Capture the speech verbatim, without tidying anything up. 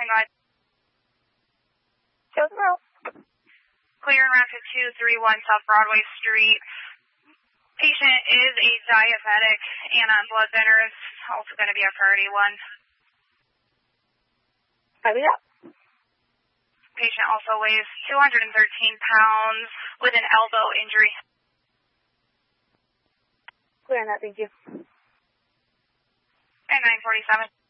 go ahead. Joe Road. Clear in Rapid two three one South Broadway Street. Patient is a diabetic and on blood thinners. Also going to be a priority one. Copy that. Patient also weighs two hundred thirteen pounds with an elbow injury. Clear on that, thank you. And nine forty-seven.